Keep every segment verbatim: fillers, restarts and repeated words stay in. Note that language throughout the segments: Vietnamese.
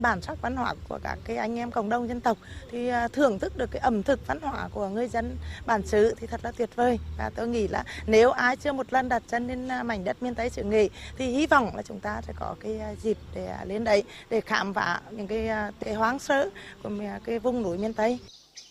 Bản sắc văn hóa của các cái anh em cộng đồng dân tộc thì thưởng thức được cái ẩm thực văn hóa của người dân bản xứ thì thật là tuyệt vời. Và tôi nghĩ là nếu ai chưa một lần đặt chân lên mảnh đất miền Tây xứ Nghệ thì hy vọng là chúng ta sẽ có cái dịp để lên đấy để khám phá những cái, cái hoang sơ của cái vùng núi miền Tây.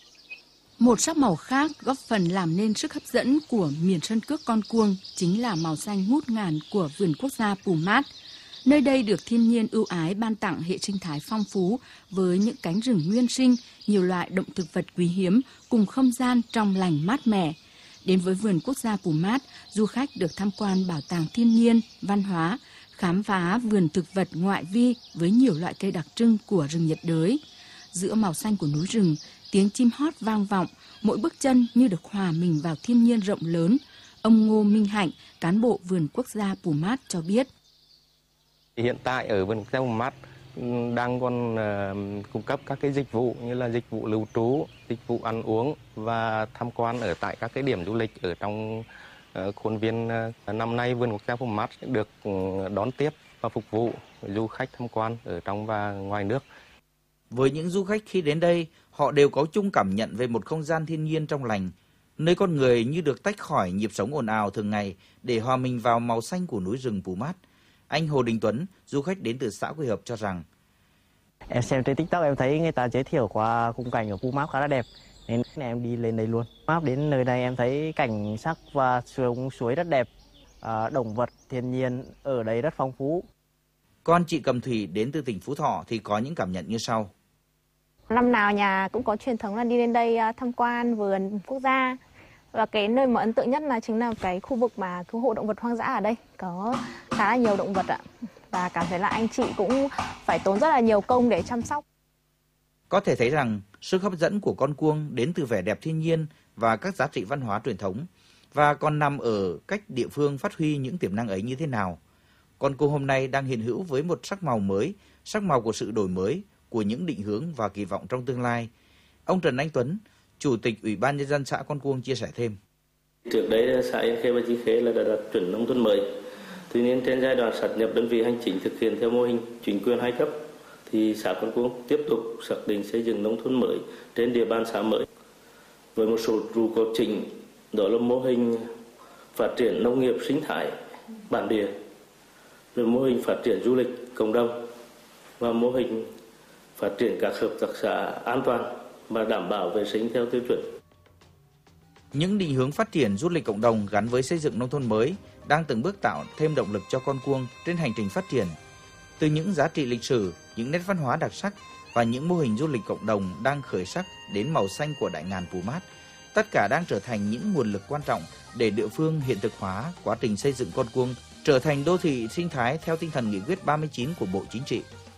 Một sắc màu khác góp phần làm nên sức hấp dẫn của miền Sơn Cước Con Cuông chính là màu xanh ngút ngàn của vườn quốc gia Pumat. Nơi đây được thiên nhiên ưu ái ban tặng hệ sinh thái phong phú với những cánh rừng nguyên sinh, nhiều loại động thực vật quý hiếm cùng không gian trong lành mát mẻ. Đến với vườn quốc gia Pumat, du khách được tham quan bảo tàng thiên nhiên, văn hóa, khám phá vườn thực vật ngoại vi với nhiều loại cây đặc trưng của rừng nhiệt đới. Giữa màu xanh của núi rừng, tiếng chim hót vang vọng, mỗi bước chân như được hòa mình vào thiên nhiên rộng lớn. Ông Ngô Minh Hạnh, cán bộ vườn quốc gia Pumat cho biết. Hiện tại ở vườn quốc gia Pumat đang còn uh, cung cấp các cái dịch vụ như là dịch vụ lưu trú, dịch vụ ăn uống và tham quan ở tại các cái điểm du lịch ở trong uh, khuôn viên. Uh, năm nay vườn quốc gia Pumat được uh, đón tiếp và phục vụ du khách tham quan ở trong và ngoài nước. Với những du khách khi đến đây, họ đều có chung cảm nhận về một không gian thiên nhiên trong lành, nơi con người như được tách khỏi nhịp sống ồn ào thường ngày để hòa mình vào màu xanh của núi rừng Pumat. Anh Hồ Đình Tuấn, du khách đến từ xã Quỳ Hợp cho rằng: Em xem trên TikTok em thấy người ta giới thiệu qua khung cảnh ở Pumat khá là đẹp, nên em đi lên đây luôn. Pumat đến nơi này em thấy cảnh sắc và sông suối rất đẹp, à, động vật thiên nhiên ở đây rất phong phú. Con chị Cầm Thủy đến từ tỉnh Phú Thọ thì có những cảm nhận như sau. Năm nào nhà cũng có truyền thống là đi lên đây tham quan vườn quốc gia. Và cái nơi mà ấn tượng nhất là chính là cái khu vực mà cứu hộ động vật hoang dã ở đây. Có khá là nhiều động vật ạ. Và cảm thấy là anh chị cũng phải tốn rất là nhiều công để chăm sóc. Có thể thấy rằng sức hấp dẫn của con cuông đến từ vẻ đẹp thiên nhiên và các giá trị văn hóa truyền thống, và còn nằm ở cách địa phương phát huy những tiềm năng ấy như thế nào. Con cuông hôm nay đang hiện hữu với một sắc màu mới, sắc màu của sự đổi mới, của những định hướng và kỳ vọng trong tương lai. Ông Trần Anh Tuấn, Chủ tịch Ủy ban Nhân dân xã Con Cuông chia sẻ thêm. Trước đây xã Yên Khê và Chi Khê là đã đạt chuẩn nông thôn mới. Tuy nhiên trên giai đoạn sáp nhập đơn vị hành chính thực hiện theo mô hình chính quyền hai cấp, thì xã Con Cuông tiếp tục xác định xây dựng nông thôn mới trên địa bàn xã mới với một số trụ cột chính, đó là mô hình phát triển nông nghiệp sinh thái bản địa, rồi mô hình phát triển du lịch cộng đồng và mô hình phát triển các hợp tác xã an toàn và đảm bảo vệ sinh theo tiêu chuẩn. Những định hướng phát triển du lịch cộng đồng gắn với xây dựng nông thôn mới đang từng bước tạo thêm động lực cho Con Cuông trên hành trình phát triển. Từ những giá trị lịch sử, những nét văn hóa đặc sắc và những mô hình du lịch cộng đồng đang khởi sắc đến màu xanh của đại ngàn Pumat, tất cả đang trở thành những nguồn lực quan trọng để địa phương hiện thực hóa quá trình xây dựng Con Cuông trở thành đô thị sinh thái theo tinh thần nghị quyết ba mươi chín của Bộ Chính trị.